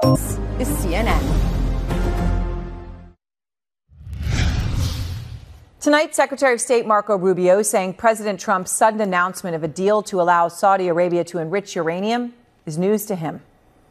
is CNN. Tonight, Secretary of State Marco Rubio saying President Trump's sudden announcement of a deal to allow Saudi Arabia to enrich uranium is news to him.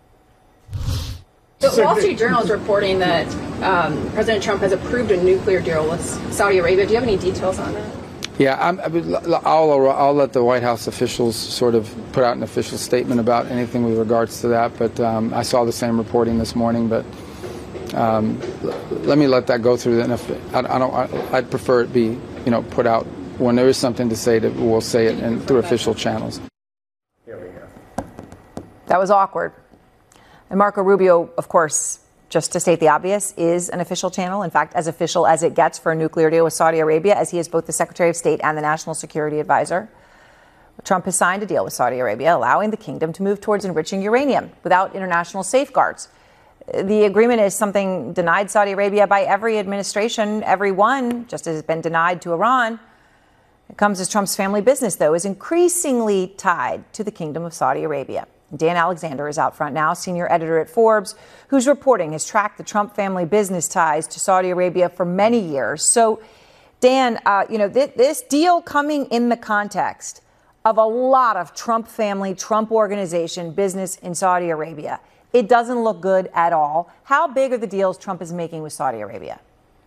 The Wall Street Journal is reporting that President Trump has approved a nuclear deal with Saudi Arabia. Do you have any details on that? Yeah, I'll let the White House officials sort of put out an official statement about anything with regards to that. But I saw the same reporting this morning. But let me let that go through. Then, I'd prefer it be put out when there is something to say. That we'll say it through official channels. Here we go. That was awkward. And Marco Rubio, of course, just to state the obvious, is an official channel. In fact, as official as it gets for a nuclear deal with Saudi Arabia, as he is both the Secretary of State and the National Security Advisor. Trump has signed a deal with Saudi Arabia, allowing the kingdom to move towards enriching uranium without international safeguards. The agreement is something denied Saudi Arabia by every administration, every one, just as it's been denied to Iran. It comes as Trump's family business, though, is increasingly tied to the Kingdom of Saudi Arabia. Dan Alexander is out front now, senior editor at Forbes, whose reporting has tracked the Trump family business ties to Saudi Arabia for many years. So, Dan, this deal coming in the context of a lot of Trump family, Trump organization business in Saudi Arabia. It doesn't look good at all. How big are the deals Trump is making with Saudi Arabia?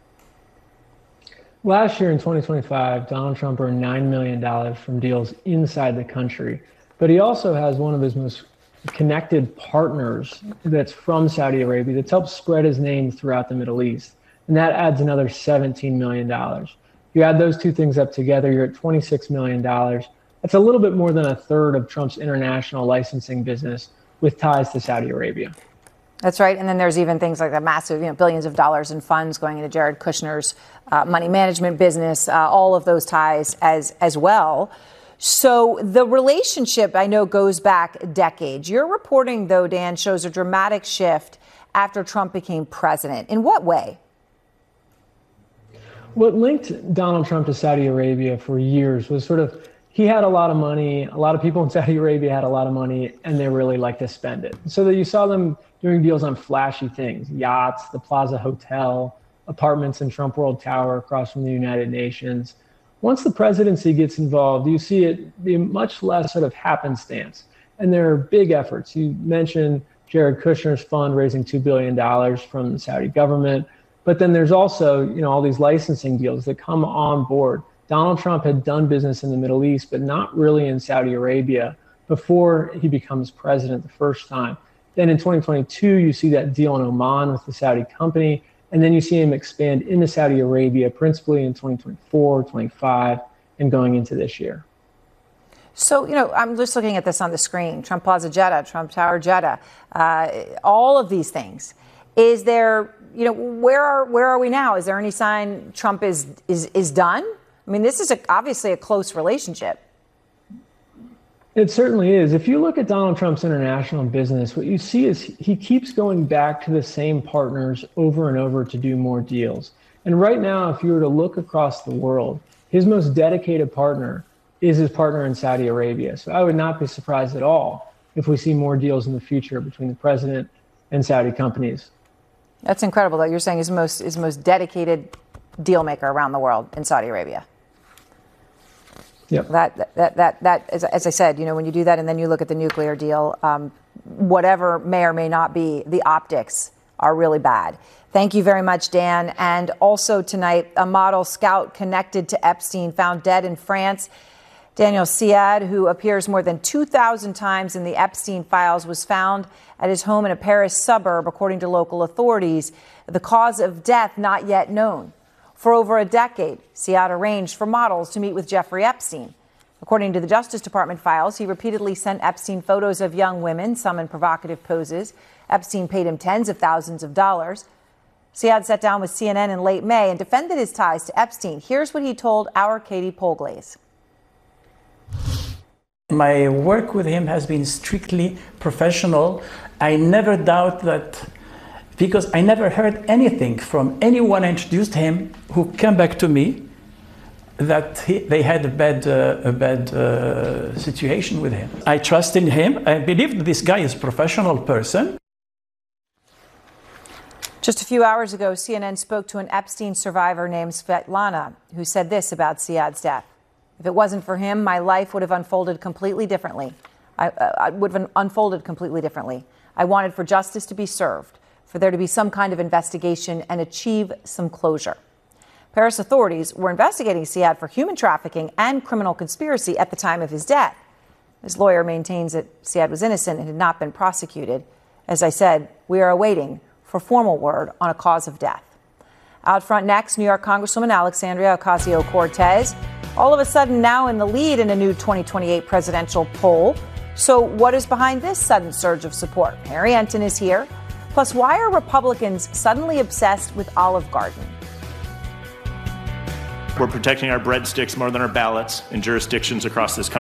Last year in 2025, Donald Trump earned $9 million from deals inside the country. But he also has one of his most connected partners that's from Saudi Arabia that's helped spread his name throughout the Middle East. And that adds another $17 million. You add those two things up together, you're at $26 million. That's a little bit more than a third of Trump's international licensing business with ties to Saudi Arabia. That's right. And then there's even things like the massive, billions of dollars in funds going into Jared Kushner's money management business, all of those ties as well. So the relationship, I know, goes back decades. Your reporting, though, Dan, shows a dramatic shift after Trump became president. In what way? What linked Donald Trump to Saudi Arabia for years was he had a lot of money. A lot of people in Saudi Arabia had a lot of money, and they really liked to spend it. So that you saw them doing deals on flashy things, yachts, the Plaza Hotel, apartments in Trump World Tower across from the United Nations. Once the presidency gets involved, you see it be much less sort of happenstance. And there are big efforts. You mentioned Jared Kushner's fund raising $2 billion from the Saudi government. But then there's also, all these licensing deals that come on board. Donald Trump had done business in the Middle East, but not really in Saudi Arabia before he becomes president the first time. Then in 2022, you see that deal in Oman with the Saudi company. And then you see him expand into Saudi Arabia, principally in 2024, 25, and going into this year. So, I'm just looking at this on the screen. Trump Plaza Jeddah, Trump Tower Jeddah, all of these things. Is there, where are we now? Is there any sign Trump is done? I mean, this is obviously a close relationship. It certainly is. If you look at Donald Trump's international business, what you see is he keeps going back to the same partners over and over to do more deals. And right now, if you were to look across the world, his most dedicated partner is his partner in Saudi Arabia. So I would not be surprised at all if we see more deals in the future between the president and Saudi companies. That's incredible, though. You're saying his most dedicated deal maker around the world in Saudi Arabia. Yep. That as I said, when you do that and then you look at the nuclear deal, whatever may or may not be, the optics are really bad. Thank you very much, Dan. And also tonight, a model scout connected to Epstein found dead in France. Daniel Siad, who appears more than 2,000 times in the Epstein files, was found at his home in a Paris suburb, according to local authorities. The cause of death not yet known. For over a decade, Siad arranged for models to meet with Jeffrey Epstein. According to the Justice Department files, he repeatedly sent Epstein photos of young women, some in provocative poses. Epstein paid him tens of thousands of dollars. Siad sat down with CNN in late May and defended his ties to Epstein. Here's what he told our Katie Polglaze. My work with him has been strictly professional. I never doubt that, because I never heard anything from anyone introduced him who came back to me that they had a bad situation with him. I trust in him. I believe that this guy is a professional person. Just a few hours ago, CNN spoke to an Epstein survivor named Svetlana, who said this about Ziad's death. If it wasn't for him, my life would have unfolded completely differently. I would have unfolded completely differently. I wanted for justice to be served, for there to be some kind of investigation and achieve some closure. Paris authorities were investigating Ziad for human trafficking and criminal conspiracy at the time of his death. His lawyer maintains that Ziad was innocent and had not been prosecuted. As I said, we are awaiting for formal word on a cause of death. Out front next, New York Congresswoman Alexandria Ocasio-Cortez, all of a sudden now in the lead in a new 2028 presidential poll. So what is behind this sudden surge of support? Harry Enton is here. Plus, why are Republicans suddenly obsessed with Olive Garden? We're protecting our breadsticks more than our ballots in jurisdictions across this country.